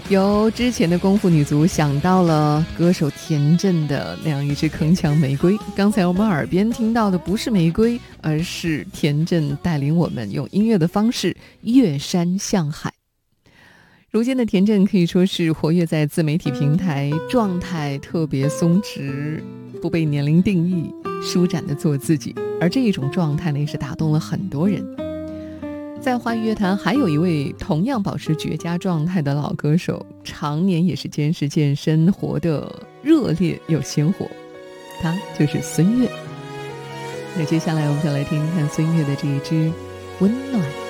由之前的功夫女足想到了歌手田震的那样一支铿锵玫瑰。刚才我们耳边听到的不是玫瑰，而是田震带领我们用音乐的方式越山向海。如今的田震可以说是活跃在自媒体平台，状态特别松弛，不被年龄定义，舒展的做自己，而这一种状态呢，也是打动了很多人。在华语乐坛还有一位同样保持绝佳状态的老歌手，常年也是坚持健身，活得热烈又鲜活，他就是孙悦。那接下来我们就来听听看孙悦的这一支《温暖》。